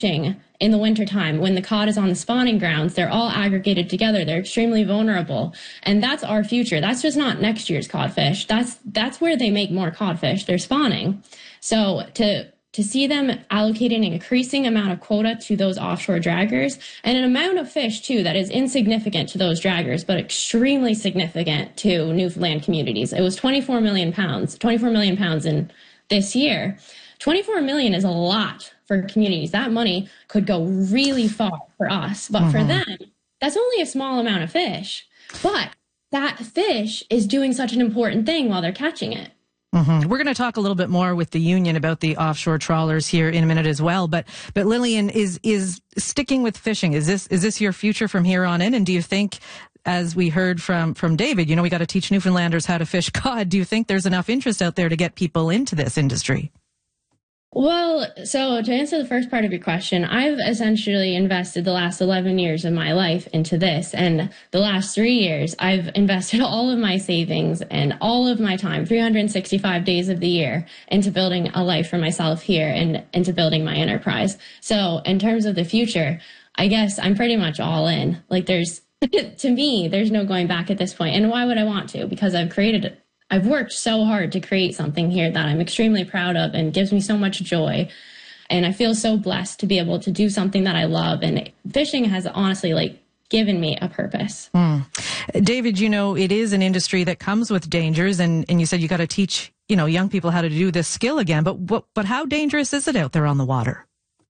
in the wintertime when the cod is on the spawning grounds. They're all aggregated together. They're extremely vulnerable. And that's our future. That's just not next year's codfish. That's where they make more codfish. They're spawning. So to see them allocating an increasing amount of quota to those offshore draggers and an amount of fish, too, that is insignificant to those draggers, but extremely significant to Newfoundland communities. It was 24 million pounds in this year. 24 million is a lot for communities. That money could go really far for us. But for them, that's only a small amount of fish. But that fish is doing such an important thing while they're catching it. We're going to talk a little bit more with the union about the offshore trawlers here in a minute as well. But Lillian, is sticking with fishing, is this your future from here on in? And do you think, as we heard from David, we got to teach Newfoundlanders how to fish cod? Do you think there's enough interest out there to get people into this industry? Well, so to answer the first part of your question, I've essentially invested the last 11 years of my life into this. And the last 3 years, I've invested all of my savings and all of my time, 365 days of the year, into building a life for myself here and into building my enterprise. So in terms of the future, I guess I'm pretty much all in. Like to me, there's no going back at this point. And why would I want to? Because I've worked so hard to create something here that I'm extremely proud of and gives me so much joy. And I feel so blessed to be able to do something that I love. And fishing has honestly given me a purpose. David, it is an industry that comes with dangers. And you said you got to teach, young people how to do this skill again. But how dangerous is it out there on the water?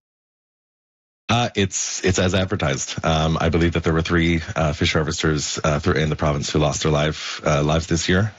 It's as advertised. I believe that there were 3 fish harvesters in the province who lost their lives this year.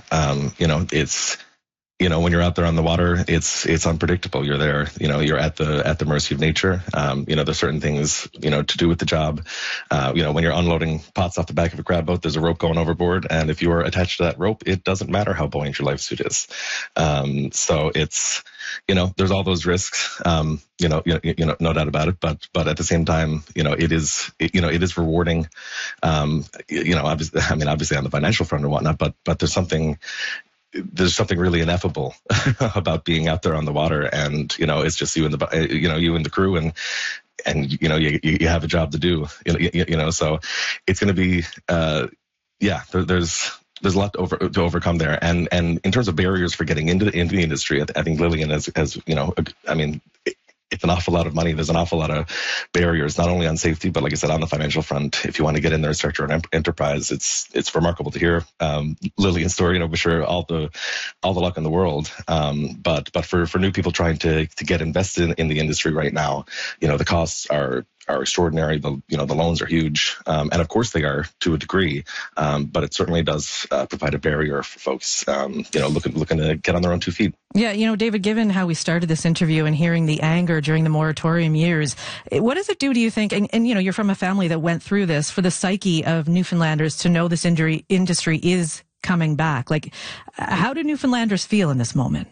When you're out there on the water, it's unpredictable. You're there, you're at the mercy of nature. There's certain things, to do with the job. When you're unloading pots off the back of a crab boat, there's a rope going overboard. And if you are attached to that rope, it doesn't matter how buoyant your life suit is. So it's, there's all those risks, no doubt about it. But at the same time, it is rewarding. Obviously on the financial front and whatnot, but there's something really ineffable about being out there on the water, and it's just you and the crew, and you have a job to do, so it's going to be there's a lot to overcome there, and in terms of barriers for getting into the industry, I think Lillian has it's an awful lot of money. There's an awful lot of barriers, not only on safety, but like I said, on the financial front. If you want to get in there and start your own enterprise, it's remarkable to hear Lillian's story. I'm sure all the luck in the world. But for new people trying to get invested in the industry right now, the costs are extraordinary. The loans are huge, and of course they are to a degree. But it certainly does provide a barrier for folks, looking to get on their own 2 feet. Yeah, David, given how we started this interview and hearing the anger during the moratorium years, what does it do you think? And you're from a family that went through this, for the psyche of Newfoundlanders to know this industry is coming back. How do Newfoundlanders feel in this moment?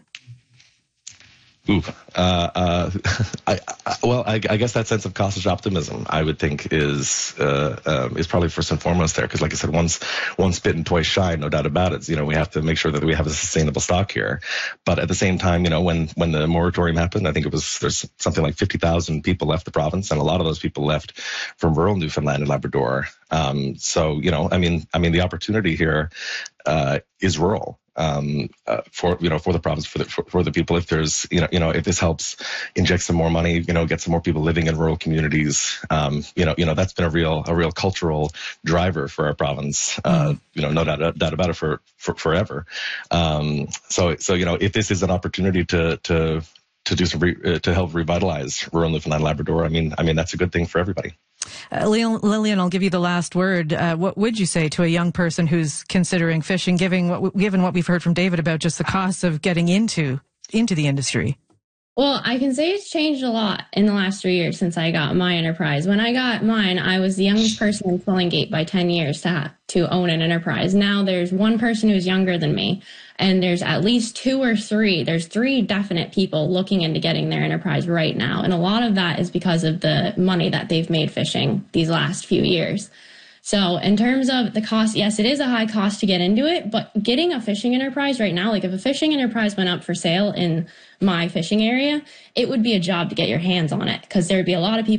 I guess that sense of cautious optimism, I would think, is probably first and foremost there. Because, like I said, once bitten, twice shy, no doubt about it. We have to make sure that we have a sustainable stock here. But at the same time, when the moratorium happened, I think there's something like 50,000 people left the province, and a lot of those people left from rural Newfoundland and Labrador. The opportunity here is rural. For the province, for the people. If there's, if this helps inject some more money, get some more people living in rural communities, that's been a real cultural driver for our province. No doubt about it for forever. So if this is an opportunity to do some to help revitalize rural Newfoundland, Labrador, that's a good thing for everybody. Lillian, I'll give you the last word. What would you say to a young person who's considering fishing, given what we've heard from David about just the costs of getting into the industry? Well, I can say it's changed a lot in the last 3 years since I got my enterprise. When I got mine, I was the youngest person in Twillingate by 10 years to own an enterprise. Now there's one person who's younger than me, and there's at least 2 or 3. There's 3 definite people looking into getting their enterprise right now. And a lot of that is because of the money that they've made fishing these last few years. So in terms of the cost, yes, it is a high cost to get into it, but getting a fishing enterprise right now, if a fishing enterprise went up for sale in my fishing area, it would be a job to get your hands on it, because there would be a lot of people